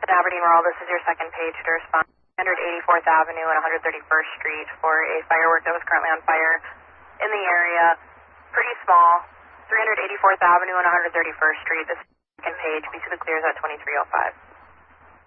Aberdeen Rural, this is your second page to respond. 184th Avenue and 131st Street for a firework that was currently on fire in the area. Pretty small. 384th Avenue and 131st Street. This is the second page. Be to the clears at 2305.